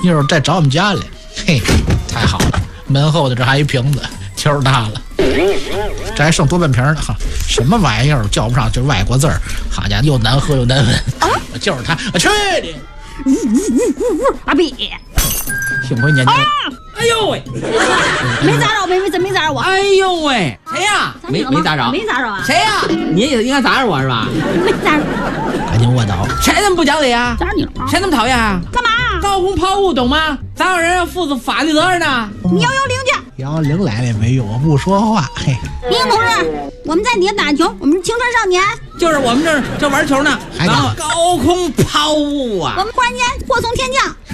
一会儿再找我们家来。嘿，太好了，门后的这还一瓶子，球大了，这还剩多半瓶呢哈！什么玩意儿叫不上，就是外国字儿，好家伙，又难喝又难闻。就是他，我去你！ 阿比， 幸亏年轻。 哎呦喂， 没砸着，没砸着我。 哎呦喂，谁呀？没砸着， 没砸着啊？ 谁呀？你也应该砸着我是吧？ 没砸着。 赶紧卧倒！ 谁那么不讲理啊？ 砸着你了？ 谁那么讨厌啊？ 干嘛？ 高空抛物懂吗？咋有人要负法律责任呢？ 你110去。 110来了也没用，我不说话。嘿， 民警同志，我们在底下打球，我们是青春少年。 就是我们这玩球呢，然后高空抛物啊！ 我们忽然间祸从天降，